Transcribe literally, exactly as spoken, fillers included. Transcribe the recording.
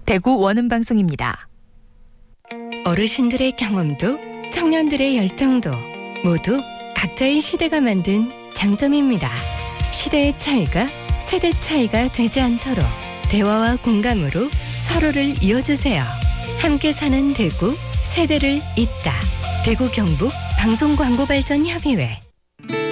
대구 원음방송입니다. 어르신들의 경험도 청년들의 열정도 모두 각자의 시대가 만든 장점입니다. 시대의 차이가 세대 차이가 되지 않도록 대화와 공감으로 서로를 이어주세요. 함께 사는 대구, 세대를 잇다. 대구 경북 방송광고발전협의회.